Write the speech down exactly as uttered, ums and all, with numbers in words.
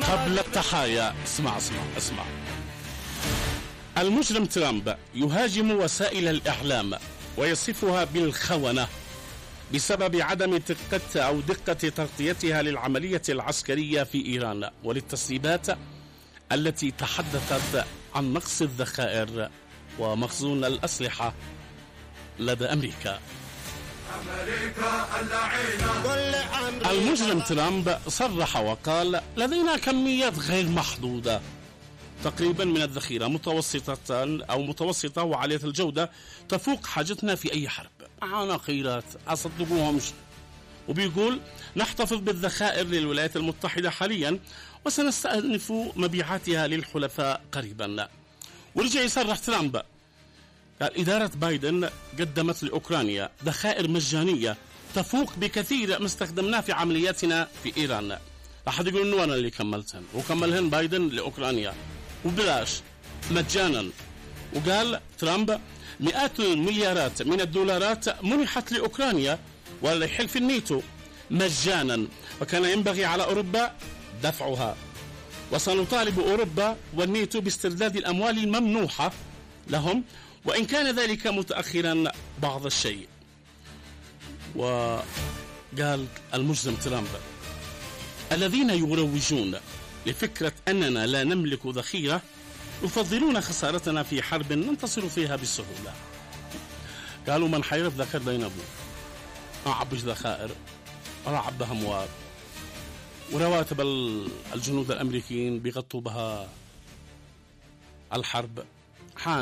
قبل التحايا اسمع اسمع اسمع المجرم ترامب يهاجم وسائل الإعلام ويصفها بالخونة بسبب عدم دقة أو دقة تغطيتها للعملية العسكرية في إيران وللتسريبات التي تحدثت عن نقص الذخائر ومخزون الأسلحة لدى أمريكا. المجرم ترامب صرح وقال: لدينا كميات غير محدودة تقريبا من الذخيرة متوسطة أو متوسطة وعالية الجودة تفوق حاجتنا في أي حرب. معنا خيرات أصدقوهمش. وبيقول: نحتفظ بالذخائر للولايات المتحدة حاليا وسنستأنف مبيعاتها للحلفاء قريبا. ورجع يصرح ترامب قال: إدارة بايدن قدمت لأوكرانيا ذخائر مجانية تفوق بكثير ما استخدمناه في عملياتنا في إيران. أحد يقول إنه أنا اللي كملتهن، وكملهن بايدن لأوكرانيا وبلاش مجانا. وقال ترامب: مئات المليارات من الدولارات منحت لأوكرانيا ولحلف الناتو مجانا، وكان ينبغي على أوروبا دفعها، وسنطالب أوروبا والناتو باسترداد الأموال الممنوحة لهم وإن كان ذلك متأخرا بعض الشيء. وقال المجرم ترامب: الذين يروجون لفكرة أننا لا نملك ذخيرة يفضلون خسارتنا في حرب ننتصر فيها بسهولة. قالوا: من حيرف ذخير دينبو أعبش ذخائر أعب أموال ورواتب الجنود الأمريكيين بيغطوا بها الحرب.